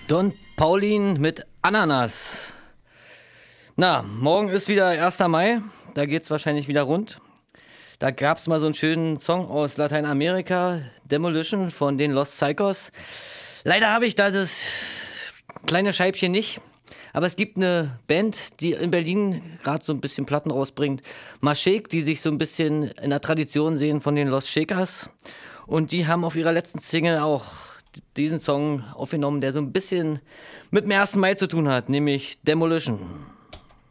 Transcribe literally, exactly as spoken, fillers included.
Don Paulin mit Ananas. Na, morgen ist wieder erster Mai, da geht's wahrscheinlich wieder rund. Da gab's mal so einen schönen Song aus Lateinamerika, Demolition von den Los Psychos. Leider habe ich da das kleine Scheibchen nicht, aber es gibt eine Band, die in Berlin gerade so ein bisschen Platten rausbringt, Mashek, die sich so ein bisschen in der Tradition sehen von den Los Shakers. Und die haben auf ihrer letzten Single auch diesen Song aufgenommen, der so ein bisschen mit dem ersten Mai zu tun hat, nämlich Demolition.